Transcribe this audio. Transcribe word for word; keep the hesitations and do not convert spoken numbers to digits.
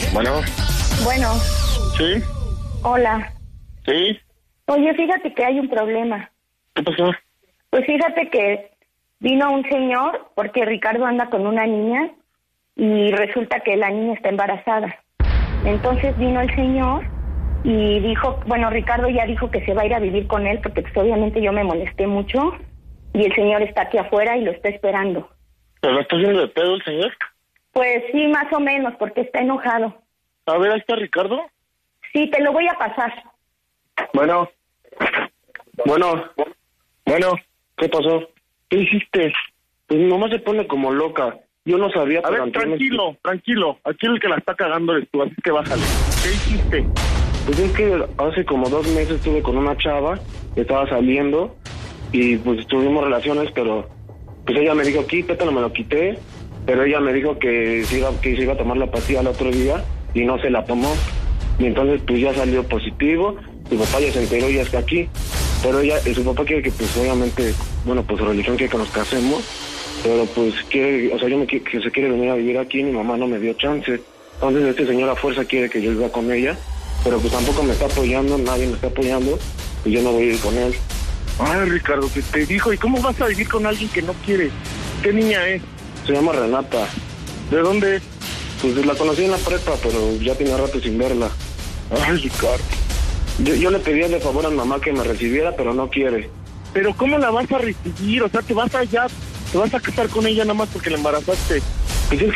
Bueno. Bueno. Sí. Hola. Sí. Oye, fíjate que hay un problema. ¿Qué pasó? Pues fíjate que vino un señor porque Ricardo anda con una niña y resulta que la niña está embarazada. Entonces vino el señor y dijo, bueno, Ricardo ya dijo que se va a ir a vivir con él porque pues obviamente yo me molesté mucho y el señor está aquí afuera y lo está esperando. ¿Pero lo está haciendo de pedo el señor? Pues sí, más o menos, porque está enojado. A ver, ahí está Ricardo. Sí, te lo voy a pasar. Bueno. Bueno. Bueno. ¿Qué pasó? ¿Qué hiciste? Pues mi mamá se pone como loca. Yo no sabía... A ver, tranquilo, tranquilo. Aquí el que la está cagando eres tú, así que bájale. ¿Qué hiciste? Pues es que hace como dos meses estuve con una chava que estaba saliendo y pues tuvimos relaciones, pero pues ella me dijo, quítatelo, me lo quité, pero ella me dijo que se iba, que se iba a tomar la pastilla el otro día y no se la tomó. Y entonces pues ya salió positivo, su papá ya se enteró y ya está aquí. Pero ella, su papá quiere que pues obviamente, bueno, pues su religión quiere que nos casemos, pero pues quiere, o sea, yo me que se quiere venir a vivir aquí y mi mamá no me dio chance. Entonces este señor a fuerza quiere que yo viva con ella, pero pues tampoco me está apoyando, nadie me está apoyando y yo no voy a ir con él. Ay, Ricardo, ¿qué te dijo? ¿Y cómo vas a vivir con alguien que no quiere? ¿Qué niña es? Se llama Renata. ¿De dónde es? Pues la conocí en la prepa, pero ya tenía rato sin verla. Ay, Ricardo. Yo, yo le pedí de favor a mi mamá que me recibiera, pero no quiere. ¿Pero cómo la vas a recibir? O sea, te vas a ya, te vas a casar con ella nada más porque la embarazaste. Pues es